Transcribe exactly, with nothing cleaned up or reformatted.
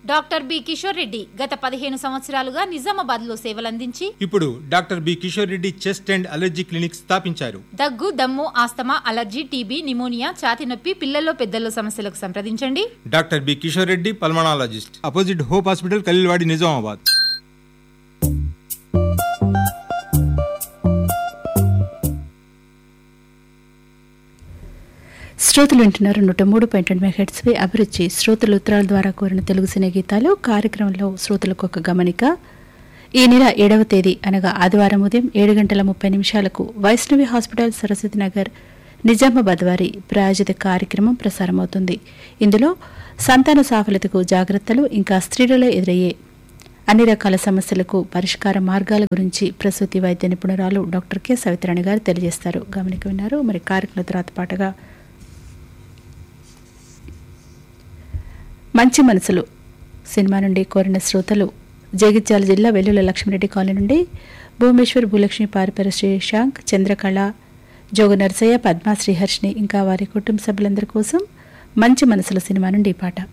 Doctor B Kishore Reddy గత పదిహేను సంవత్సరాలుగా నిజామాబాద్ లో సేవలందించి ఇప్పుడు doctor B Kishore Reddy chest and allergy clinic స్థాపించారు. దగ్గు, దమ్ము, ఆస్తమా, అలర్జీ, టీబీ, నిమోనియా, ఛాతీ నొప్పి, పిల్లల్లో పెద్దల్లో సమస్యలకు సంప్రదించండి. Doctor B Kishore Reddy pulmonologist, opposite hope hospital, Khaleelwadi, Nizamabad. శ్రోతలు వింటున్నారు నూట మూడు పాయింట్ రెండు మెగాహెర్ట్జ్ పై అభిరుచి. శ్రోతలు ఉత్తరాల ద్వారా కోరిన తెలుగు సినీ గీతాలు కార్యక్రమంలో శ్రోతలకు ఒక గమనిక. ఈ నెల ఏడవ తేదీ అనగా ఆదివారం ఉదయం ఏడు గంటల ముప్పై నిమిషాలకు వైష్ణవి హాస్పిటల్, సరస్వతి నగర్, నిజామాబాద్ వారి ప్రాయోజిత కార్యక్రమం ప్రసారమవుతుంది. ఇందులో సంతాన సాఫల్యతకు జాగ్రత్తలు, ఇంకా స్త్రీలలో ఎదురయ్యే అన్ని రకాల సమస్యలకు పరిష్కార మార్గాల గురించి ప్రసూతి వైద్య నిపుణురాలు డాక్టర్ కె సవితరాణి గారు తెలియజేస్తారు. గమనిక విన్నారు. మరి కార్యక్రమం తర్వాత పాటగా మంచి మనసులు సినిమా నుండి కోరిన శ్రోతలు జగిత్యాల జిల్లా వెల్లుల లక్ష్మీరెడ్డి కాలనీ నుండి భూమేశ్వర్, భూలక్ష్మి, పారిపర శ్రీశాంక్, చంద్రకళ, జోగ నర్సయ్య, పద్మ, శ్రీహర్షిని ఇంకా వారి కుటుంబ సభ్యులందరి కోసం మంచి మనసుల సినిమా నుండి ఈ పాట.